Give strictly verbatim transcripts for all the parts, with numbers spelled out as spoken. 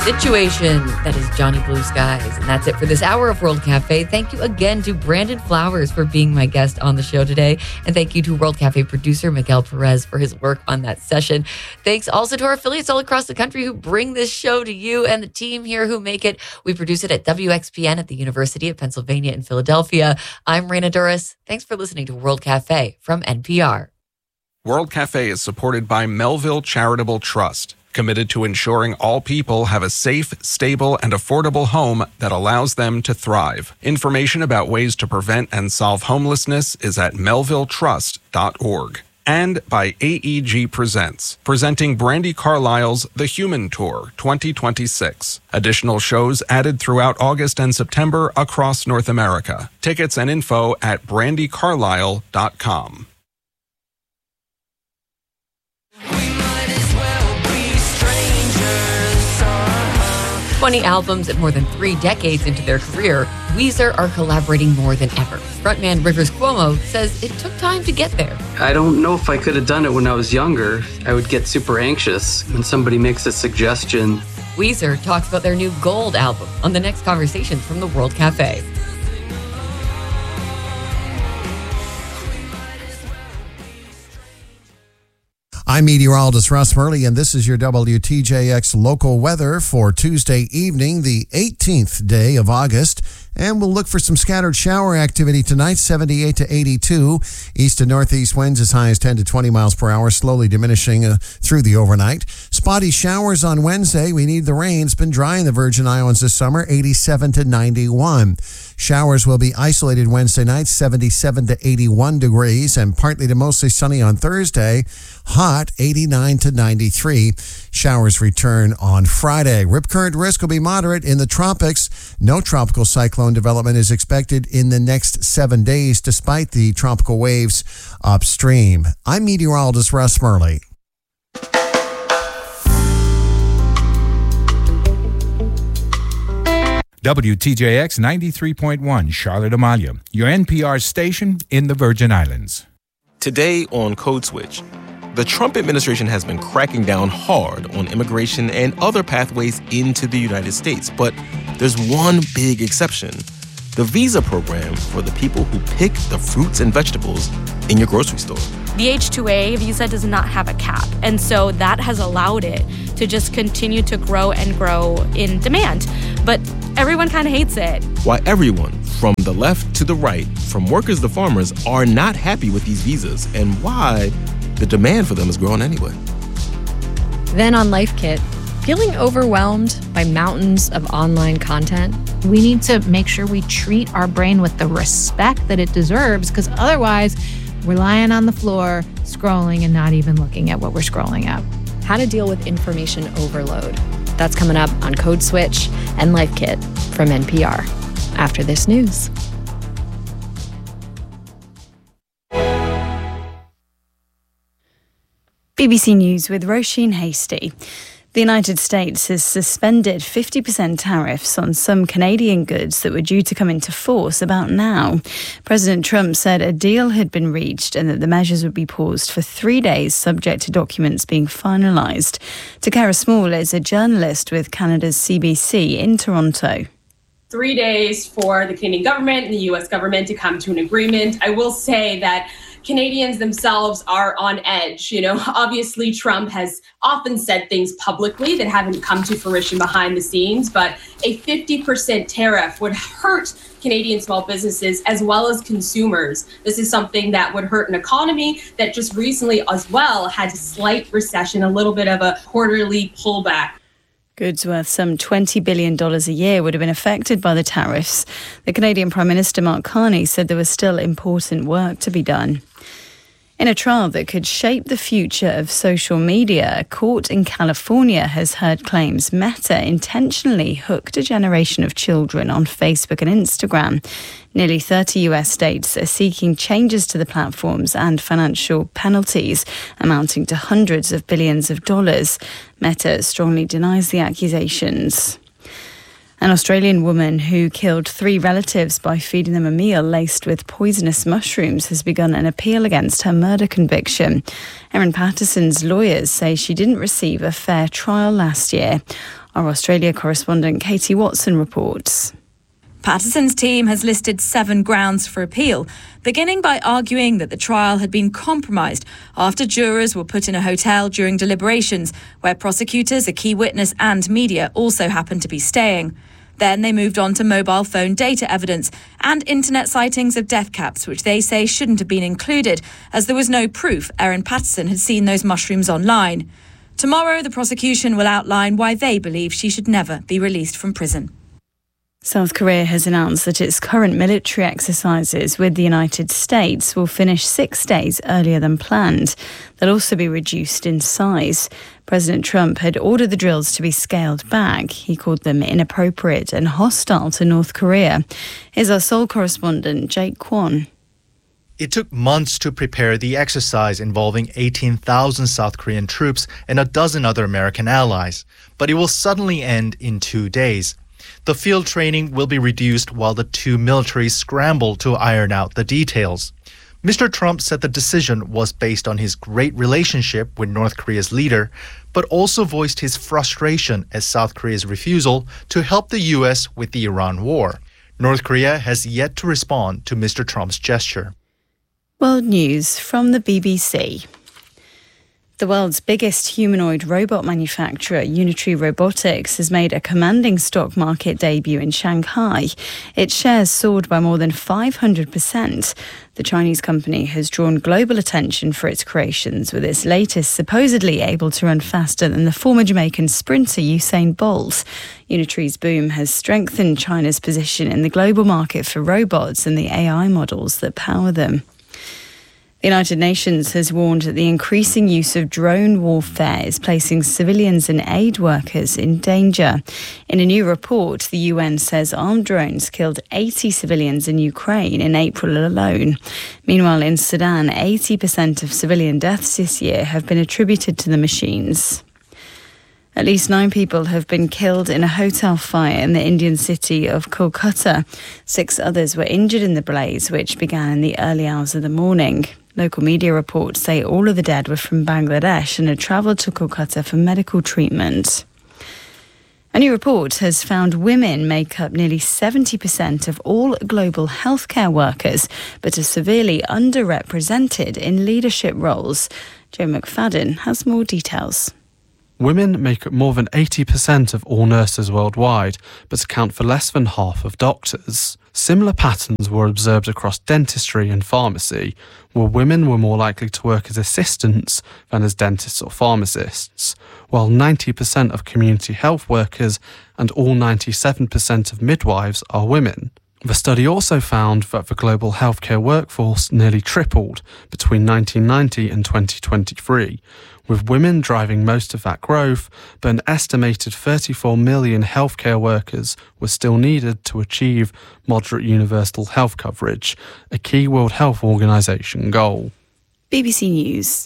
Situation. That is Johnny Blue Skies. And that's it for this hour of World Cafe. Thank you again to Brandon Flowers for being my guest on the show today. And thank you to World Cafe producer Miguel Perez for his work on that session. Thanks also to our affiliates all across the country who bring this show to you and the team here who make it. We produce it at W X P N at the University of Pennsylvania in Philadelphia. I'm Raina Duras. Thanks for listening to World Cafe from N P R. World Cafe is supported by Melville Charitable Trust, committed to ensuring all people have a safe, stable, and affordable home that allows them to thrive. Information about ways to prevent and solve homelessness is at melville trust dot org. And by A E G Presents, presenting Brandi Carlile's The Human Tour twenty twenty-six. Additional shows added throughout August and September across North America. Tickets and info at brandi carlile dot com. twenty albums and more than three decades into their career, Weezer are collaborating more than ever. Frontman Rivers Cuomo says it took time to get there. I don't know if I could have done it when I was younger. I would get super anxious when somebody makes a suggestion. Weezer talks about their new Gold album on the next Conversations from the World Cafe. I'm meteorologist Russ Murley, and this is your W T J X local weather for Tuesday evening, the eighteenth day of August. And we'll look for some scattered shower activity tonight, seventy-eight to eighty-two. East to northeast winds as high as ten to twenty miles per hour, slowly diminishing uh, through the overnight. Spotty showers on Wednesday. We need the rain. It's been dry in the Virgin Islands this summer, eighty-seven to ninety-one. Showers will be isolated Wednesday night, seventy-seven to eighty-one degrees, and partly to mostly sunny on Thursday. Hot, eighty-nine to ninety-three. Showers return on Friday. Rip current risk will be moderate in the tropics. No tropical cyclone development is expected in the next seven days, despite the tropical waves upstream. I'm meteorologist Russ Murley. W T J X ninety-three point one, Charlotte Amalia, your N P R station in the Virgin Islands. Today on Code Switch, the Trump administration has been cracking down hard on immigration and other pathways into the United States. But there's one big exception: the visa program for the people who pick the fruits and vegetables in your grocery store. The H two A visa does not have a cap, and so that has allowed it to just continue to grow and grow in demand. But everyone kind of hates it. Why everyone, from the left to the right, from workers to farmers, are not happy with these visas, and why the demand for them is growing anyway. Then on Life Kit, feeling overwhelmed by mountains of online content? We need to make sure we treat our brain with the respect that it deserves, because otherwise we're lying on the floor, scrolling and not even looking at what we're scrolling at. How to deal with information overload. That's coming up on Code Switch and Life Kit from N P R after this news. B B C News with Roisin Hasty. The United States has suspended fifty percent tariffs on some Canadian goods that were due to come into force about now. President Trump said a deal had been reached and that the measures would be paused for three days subject to documents being finalised. Takara Small is a journalist with Canada's C B C in Toronto. Three days for the Canadian government and the U S government to come to an agreement. I will say that Canadians themselves are on edge. You know, obviously Trump has often said things publicly that haven't come to fruition behind the scenes, but a fifty percent tariff would hurt Canadian small businesses as well as consumers. This is something that would hurt an economy that just recently as well had a slight recession, a little bit of a quarterly pullback. Goods worth some twenty billion dollars a year would have been affected by the tariffs. The Canadian Prime Minister Mark Carney said there was still important work to be done. In a trial that could shape the future of social media, a court in California has heard claims Meta intentionally hooked a generation of children on Facebook and Instagram. Nearly thirty U S states are seeking changes to the platforms and financial penalties amounting to hundreds of billions of dollars. Meta strongly denies the accusations. An Australian woman who killed three relatives by feeding them a meal laced with poisonous mushrooms has begun an appeal against her murder conviction. Erin Patterson's lawyers say she didn't receive a fair trial last year. Our Australia correspondent Katie Watson reports. Patterson's team has listed seven grounds for appeal, beginning by arguing that the trial had been compromised after jurors were put in a hotel during deliberations, where prosecutors, a key witness and media also happened to be staying. Then they moved on to mobile phone data evidence and internet sightings of death caps, which they say shouldn't have been included, as there was no proof Erin Patterson had seen those mushrooms online. Tomorrow, the prosecution will outline why they believe she should never be released from prison. South Korea has announced that its current military exercises with the United States will finish six days earlier than planned. They'll also be reduced in size. President Trump had ordered the drills to be scaled back. He called them inappropriate and hostile to North Korea. Here's our Seoul correspondent, Jake Kwon. It took months to prepare the exercise involving eighteen thousand South Korean troops and a dozen other American allies. But it will suddenly end in two days. The field training will be reduced while the two militaries scramble to iron out the details. Mister Trump said the decision was based on his great relationship with North Korea's leader, but also voiced his frustration at South Korea's refusal to help the U S with the Iran war. North Korea has yet to respond to Mister Trump's gesture. World News from the B B C. The world's biggest humanoid robot manufacturer, Unitary Robotics, has made a commanding stock market debut in Shanghai. Its shares soared by more than five hundred percent. The Chinese company has drawn global attention for its creations, with its latest supposedly able to run faster than the former Jamaican sprinter Usain Bolt. Unitary's boom has strengthened China's position in the global market for robots and the A I models that power them. The United Nations has warned that the increasing use of drone warfare is placing civilians and aid workers in danger. In a new report, the U N says armed drones killed eighty civilians in Ukraine in April alone. Meanwhile, in Sudan, eighty percent of civilian deaths this year have been attributed to the machines. At least nine people have been killed in a hotel fire in the Indian city of Kolkata. Six others were injured in the blaze, which began in the early hours of the morning. Local media reports say all of the dead were from Bangladesh and had travelled to Kolkata for medical treatment. A new report has found women make up nearly seventy percent of all global healthcare workers, but are severely underrepresented in leadership roles. Joe McFadden has more details. Women make up more than eighty percent of all nurses worldwide, but account for less than half of doctors. Similar patterns were observed across dentistry and pharmacy, where women were more likely to work as assistants than as dentists or pharmacists, while ninety percent of community health workers and all ninety-seven percent of midwives are women. The study also found that the global healthcare workforce nearly tripled between nineteen ninety and twenty twenty-three, with women driving most of that growth, but an estimated thirty-four million healthcare workers were still needed to achieve moderate universal health coverage, a key World Health Organization goal. B B C News.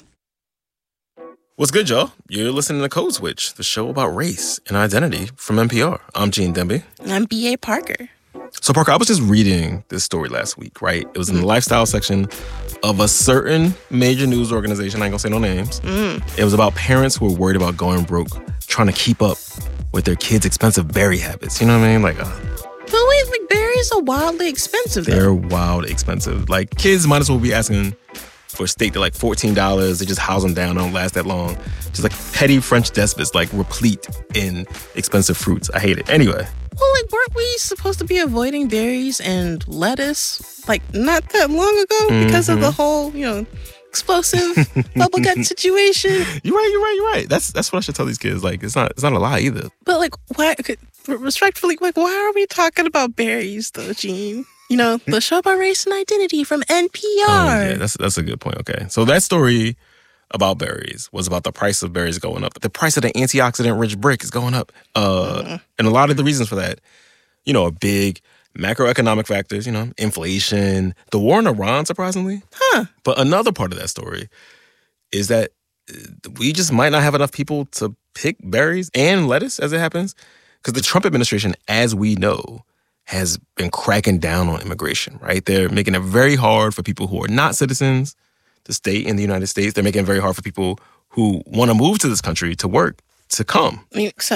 What's good, y'all? You're listening to Code Switch, the show about race and identity from N P R. I'm Gene Demby. And I'm B A Parker. So, Parker, I was just reading this story last week, right? It was in the lifestyle section of a certain major news organization. I ain't gonna say no names. Mm. It was about parents who were worried about going broke, trying to keep up with their kids' expensive berry habits. You know what I mean? Like, uh, but wait, like berries are wildly expensive, though. They're wildly expensive. Like, kids might as well be asking for a steak to like fourteen dollars. They just house them down, don't last that long. Just like petty French despots, like replete in expensive fruits. I hate it. Anyway. Well, like, weren't we supposed to be avoiding berries and lettuce, like, not that long ago because mm-hmm. of the whole, you know, explosive bubble gut situation? You're right, you're right, you're right. That's that's what I should tell these kids. Like, it's not it's not a lie either. But, like, why, respectfully, like, why are we talking about berries, though, Gene? You know, the show about race and identity from N P R. Oh, yeah, that's, that's a good point, okay. So that story about berries was about the price of berries going up. The price of the antioxidant-rich brick is going up. Uh, mm. And a lot of the reasons for that, you know, are big macroeconomic factors, you know, inflation, the war in Iran, surprisingly. Huh. But another part of that story is that we just might not have enough people to pick berries and lettuce, as it happens, because the Trump administration, as we know, has been cracking down on immigration, right? They're making it very hard for people who are not citizens to stay in the United States. They're making it very hard for people who want to move to this country to work to come. I mean, except for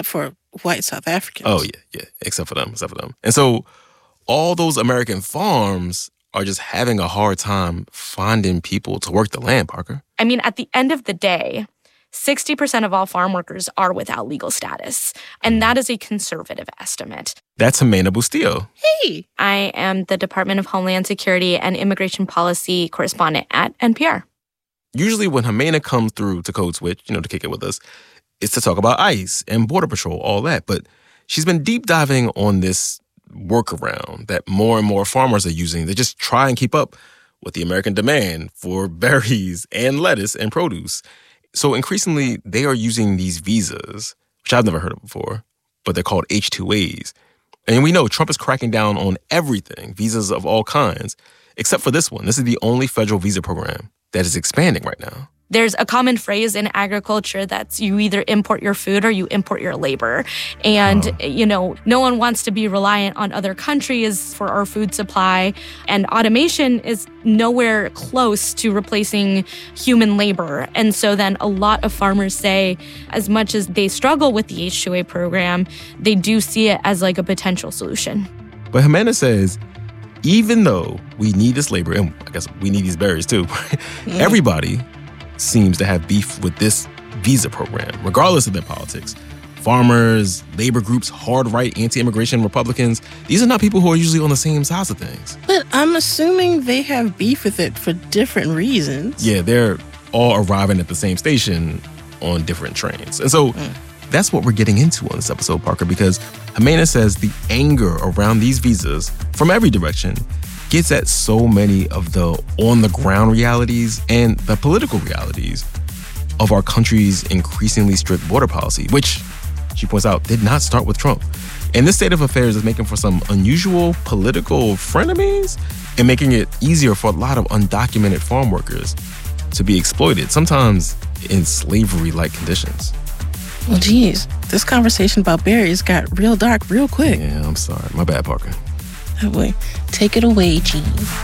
white South Africans. Oh, yeah, yeah, except for them, except for them. And so all those American farms are just having a hard time finding people to work the land, Parker. I mean, at the end of the day, sixty percent of all farm workers are without legal status, and that is a conservative estimate. That's Jimena Bustillo. Hey! I am the Department of Homeland Security and Immigration Policy correspondent at N P R. Usually when Jimena comes through to Code Switch, you know, to kick it with us, it's to talk about ICE and Border Patrol, all that. But she's been deep diving on this workaround that more and more farmers are using to just try and keep up with the American demand for berries and lettuce and produce. So increasingly, they are using these visas, which I've never heard of before, but they're called H two As. And we know Trump is cracking down on everything, visas of all kinds, except for this one. This is the only federal visa program that is expanding right now. There's a common phrase in agriculture that's you either import your food or you import your labor. And, oh. you know, no one wants to be reliant on other countries for our food supply. And automation is nowhere close to replacing human labor. And so then a lot of farmers say, as much as they struggle with the H two A program, they do see it as like a potential solution. But Jimena says, even though we need this labor, and I guess we need these berries too, mm. everybody seems to have beef with this visa program, regardless of their politics. Farmers, labor groups, hard-right, anti-immigration Republicans, these are not people who are usually on the same sides of things. But I'm assuming they have beef with it for different reasons. Yeah, they're all arriving at the same station on different trains. And so mm. that's what we're getting into on this episode, Parker, because Jimena says the anger around these visas from every direction gets at so many of the on-the-ground realities and the political realities of our country's increasingly strict border policy, which, she points out, did not start with Trump. And this state of affairs is making for some unusual political frenemies and making it easier for a lot of undocumented farm workers to be exploited, sometimes in slavery-like conditions. Well, geez, this conversation about berries got real dark real quick. Yeah, I'm sorry. My bad, Parker. Oh boy. Take it away, Gene.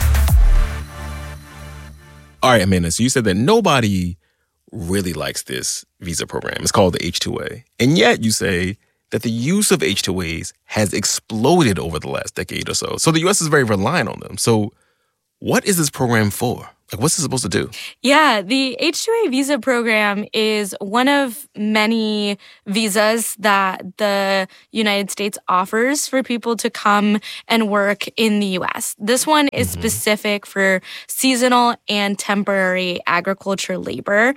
All right, Amanda, so you said that nobody really likes this visa program. It's called the H two A. And yet you say that the use of H two As has exploded over the last decade or so. So the U S is very reliant on them. So what is this program for? Like, what's it supposed to do? Yeah, the H two A visa program is one of many visas that the United States offers for people to come and work in the U S. This one is mm-hmm. specific for seasonal and temporary agriculture labor.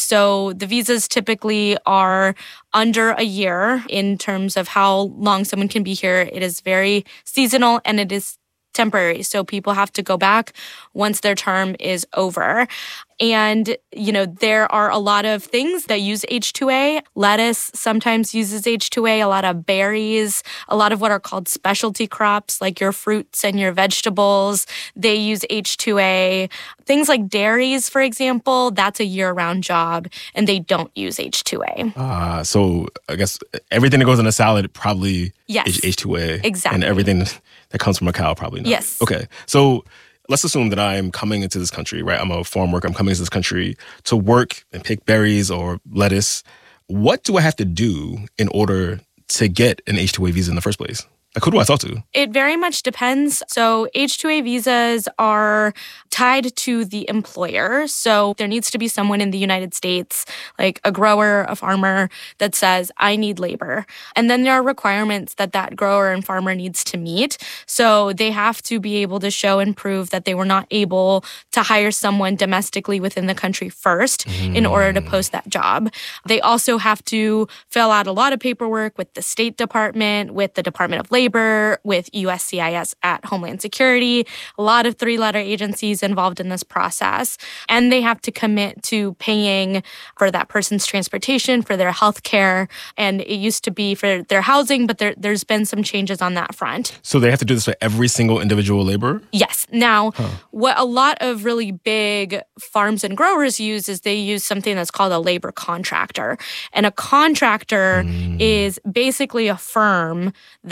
So the visas typically are under a year in terms of how long someone can be here. It is very seasonal and it is temporary. So people have to go back once their term is over. And, you know, there are a lot of things that use H two A. Lettuce sometimes uses H two A, a lot of berries, a lot of what are called specialty crops, like your fruits and your vegetables, they use H two A. Things like dairies, for example, that's a year-round job, and they don't use H two A. Uh, so I guess everything that goes in a salad probably yes. is H two A. Exactly. And everything that comes from a cow probably not. Yes. Okay. So let's assume that I'm coming into this country, right? I'm a farm worker. I'm coming into this country to work and pick berries or lettuce. What do I have to do in order to get an H two A visa in the first place? Like, who do I talk to? It very much depends. So H two A visas are tied to the employer. So there needs to be someone in the United States, like a grower, a farmer, that says, I need labor. And then there are requirements that that grower and farmer needs to meet. So they have to be able to show and prove that they were not able to hire someone domestically within the country first mm. in order to post that job. They also have to fill out a lot of paperwork with the State Department, with the Department of Labor, with U S C I S at Homeland Security, a lot of three-letter agencies involved in this process. And they have to commit to paying for that person's transportation, for their health care. And it used to be for their housing, but there, there's been some changes on that front. So they have to do this for every single individual laborer? Yes. Now, huh. what a lot of really big farms and growers use is they use something that's called a labor contractor. And a contractor mm. is basically a firm that is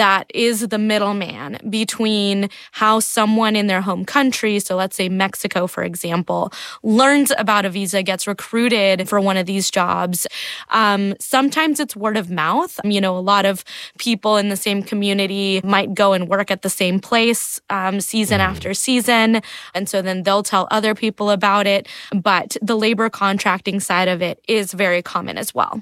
is the middleman between how someone in their home country, so let's say Mexico, for example, learns about a visa, gets recruited for one of these jobs. Um, sometimes it's word of mouth. You know, a lot of people in the same community might go and work at the same place um, season mm. after season. And so then they'll tell other people about it. But the labor contracting side of it is very common as well.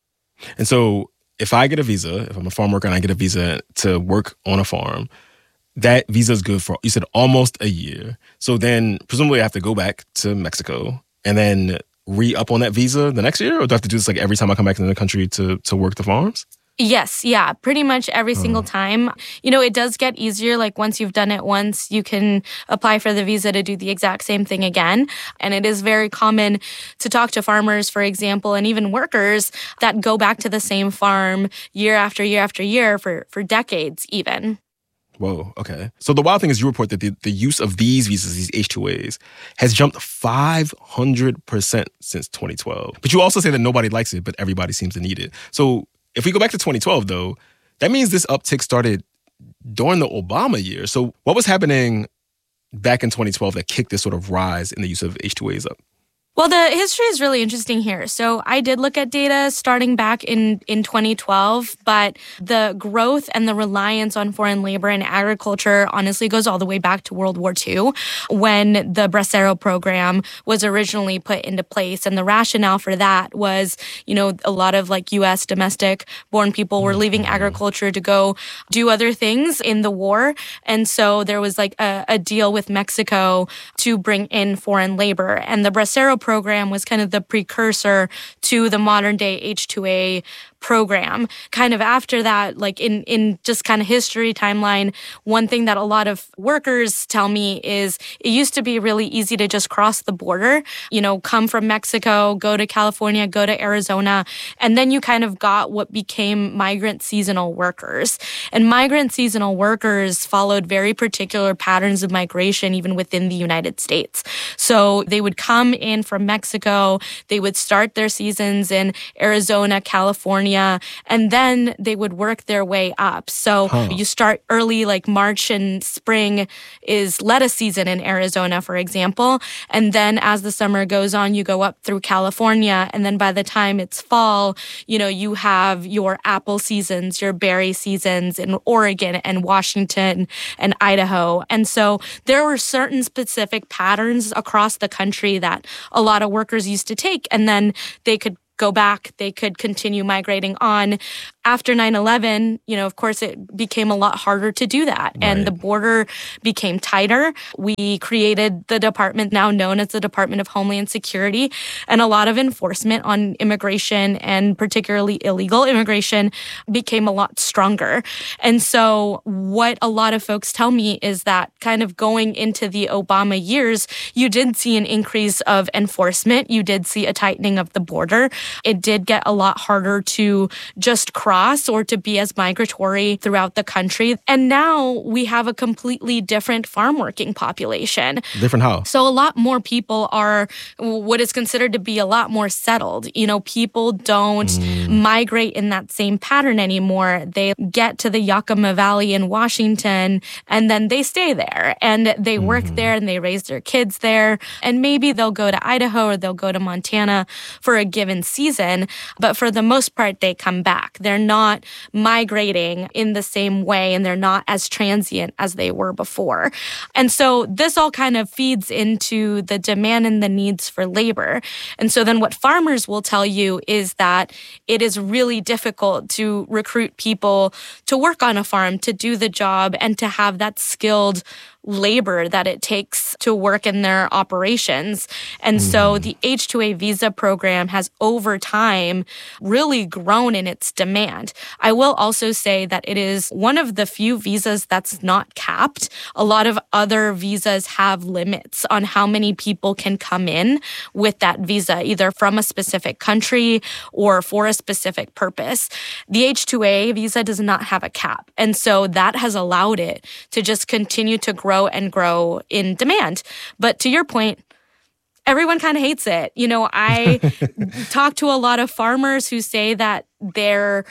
And so if I get a visa, if I'm a farm worker and I get a visa to work on a farm, that visa is good for, you said, almost a year. So then presumably I have to go back to Mexico and then re-up on that visa the next year? Or do I have to do this like every time I come back into the country to, to work the farms? Yes, yeah, pretty much every single time. You know, it does get easier. Like once you've done it once, you can apply for the visa to do the exact same thing again. And it is very common to talk to farmers, for example, and even workers that go back to the same farm year after year after year for, for decades even. Whoa, okay. So the wild thing is you report that the, the use of these visas, these H two As, has jumped five hundred percent since twenty twelve. But you also say that nobody likes it, but everybody seems to need it. So if we go back to twenty twelve, though, that means this uptick started during the Obama year. So what was happening back in twenty twelve that kicked this sort of rise in the use of H two As up? Well, the history is really interesting here. So I did look at data starting back in, in twenty twelve, but the growth and the reliance on foreign labor in agriculture honestly goes all the way back to World War Two, when the Bracero program was originally put into place. And the rationale for that was, you know, a lot of like U S domestic born people were leaving agriculture to go do other things in the war. And so there was like a, a deal with Mexico to bring in foreign labor. And the Bracero program was kind of the precursor to the modern day H two A program. Kind of after that, like in, in just kind of history timeline, one thing that a lot of workers tell me is it used to be really easy to just cross the border, you know, come from Mexico, go to California, go to Arizona, and then you kind of got what became migrant seasonal workers. And migrant seasonal workers followed very particular patterns of migration even within the United States. So they would come in from Mexico, they would start their seasons in Arizona, California, and then they would work their way up. So huh. you start early, like March and spring is lettuce season in Arizona, for example. And then as the summer goes on, you go up through California. And then by the time it's fall, you know, you have your apple seasons, your berry seasons in Oregon and Washington and Idaho. And so there were certain specific patterns across the country that a lot of workers used to take, and then they could go back, they could continue migrating on. After nine eleven, you know, of course, it became a lot harder to do that. Right. And the border became tighter. We created the department now known as the Department of Homeland Security, and a lot of enforcement on immigration and particularly illegal immigration became a lot stronger. And so what a lot of folks tell me is that kind of going into the Obama years, you did see an increase of enforcement. You did see a tightening of the border. It did get a lot harder to just cross or to be as migratory throughout the country. And now we have a completely different farm working population. Different how? So a lot more people are what is considered to be a lot more settled. You know, people don't mm. migrate in that same pattern anymore. They get to the Yakima Valley in Washington and then they stay there and they mm. work there and they raise their kids there. And maybe they'll go to Idaho or they'll go to Montana for a given season. But for the most part, they come back. They're not migrating in the same way and they're not as transient as they were before. And so this all kind of feeds into the demand and the needs for labor. And so then what farmers will tell you is that it is really difficult to recruit people to work on a farm, to do the job, and to have that skilled labor that it takes to work in their operations. And mm. so the H two A visa program has over time really grown in its demand. I will also say that it is one of the few visas that's not capped. A lot of other visas have limits on how many people can come in with that visa, either from a specific country or for a specific purpose. The H two A visa does not have a cap. And so that has allowed it to just continue to grow grow and grow in demand. But to your point, everyone kind of hates it. You know, I talk to a lot of farmers who say that their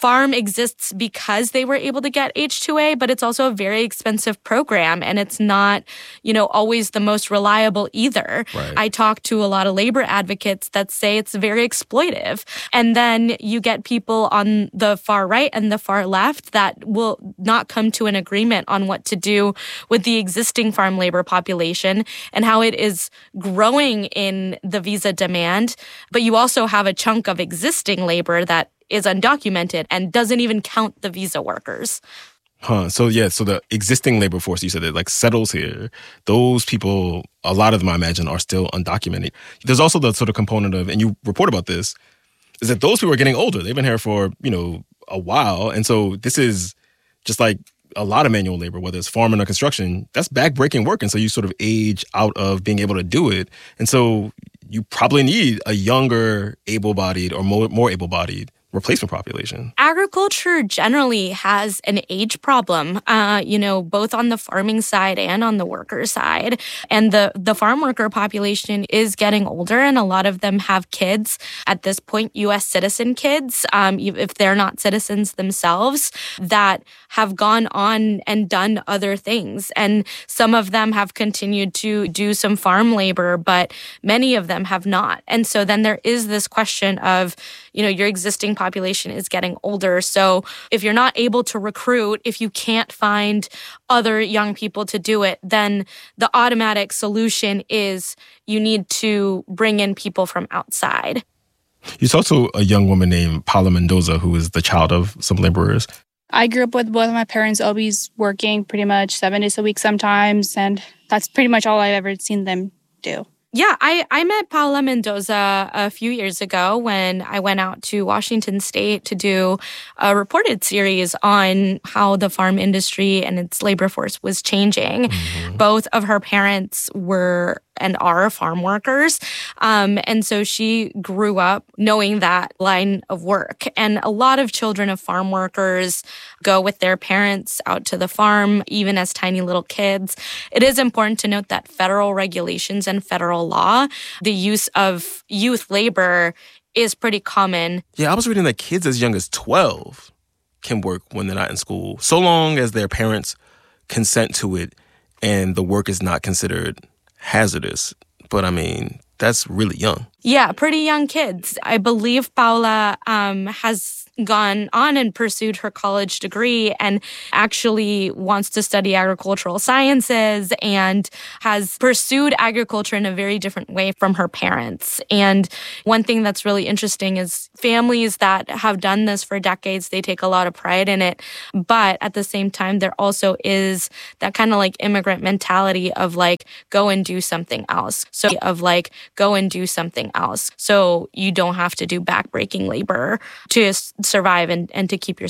farm exists because they were able to get H two A, but it's also a very expensive program, and it's not, you know, always the most reliable either. Right. I talk to a lot of labor advocates that say it's very exploitive. And then you get people on the far right and the far left that will not come to an agreement on what to do with the existing farm labor population and how it is growing in the visa demand. But you also have a chunk of existing labor that is undocumented and doesn't even count the visa workers. Huh. So, yeah, so the existing labor force, you said, that like settles here, those people, a lot of them, I imagine, are still undocumented. There's also the sort of component of, and you report about this, is that those people are getting older. They've been here for, you know, a while. And so this is just like a lot of manual labor, whether it's farming or construction, that's backbreaking work. And so you sort of age out of being able to do it. And so you probably need a younger, able-bodied or more, more able-bodied replacement population. Agriculture generally has an age problem, uh, you know, both on the farming side and on the worker side. And the, the farm worker population is getting older, and a lot of them have kids. At this point, U S citizen kids, um, if they're not citizens themselves, that have gone on and done other things. And some of them have continued to do some farm labor, but many of them have not. And so then there is this question of, you know, your existing population is getting older. So if you're not able to recruit, if you can't find other young people to do it, then the automatic solution is you need to bring in people from outside. You talked to a young woman named Paula Mendoza, who is the child of some laborers. I grew up with both of my parents always working pretty much seven days a week sometimes, and that's pretty much all I've ever seen them do. Yeah, I, I met Paula Mendoza a few years ago when I went out to Washington State to do a reported series on how the farm industry and its labor force was changing. Mm-hmm. Both of her parents were and are farm workers. Um, and so she grew up knowing that line of work. And a lot of children of farm workers go with their parents out to the farm, even as tiny little kids. It is important to note that federal regulations and federal law, the use of youth labor is pretty common. Yeah, I was reading that kids as young as twelve can work when they're not in school, so long as their parents consent to it and the work is not considered hazardous. But I mean, that's really young. Yeah, pretty young kids. I believe Paula um, has gone on and pursued her college degree and actually wants to study agricultural sciences and has pursued agriculture in a very different way from her parents. And one thing that's really interesting is families that have done this for decades, they take a lot of pride in it. But at the same time, there also is that kind of like immigrant mentality of like, go and do something else. So of like, go and do something else. So you don't have to do backbreaking labor to survive and, and to keep your